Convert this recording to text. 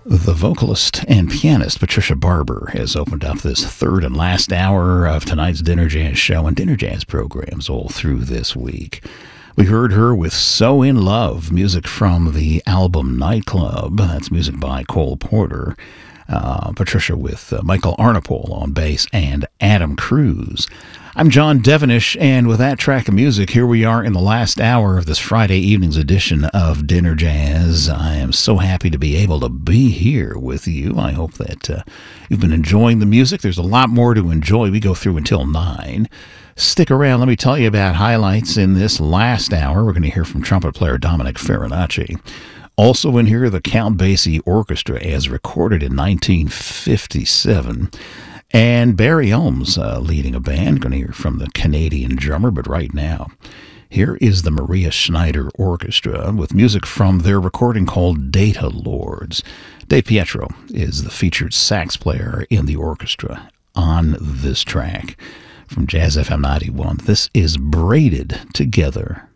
The vocalist and pianist Patricia Barber has opened up this third and last hour of tonight's Dinner Jazz show and Dinner Jazz programs all through this week. We heard her with So In Love, music from the album Nightclub. That's music by Cole Porter. Patricia with Michael Arnapol on bass and Adam Cruz. I'm John Devenish, and with that track of music, here we are in the last hour of this Friday evening's edition of Dinner Jazz. I am so happy to be able to be here with you. I hope that you've been enjoying the music. There's a lot more to enjoy. We go through until 9. Stick around. Let me tell you about highlights in this last hour. We're going to hear from trumpet player Dominic Farinacci. Also in here, the Count Basie Orchestra as recorded in 1957. And Barry Elms leading a band. Going to hear from the Canadian drummer, but right now, here is the Maria Schneider Orchestra with music from their recording called Data Lords. Dave Pietro is the featured sax player in the orchestra on this track. From Jazz FM 91, this is Braided Together.